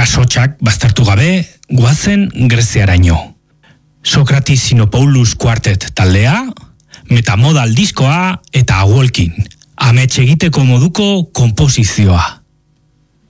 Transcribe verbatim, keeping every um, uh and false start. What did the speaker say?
Kasotxak baztertu gabe, guazen Greziaraino. Sokratis Sinopoulos Quartet taldea, Metamodal diskoa eta Walking. Amets egiteko moduko konposizioa.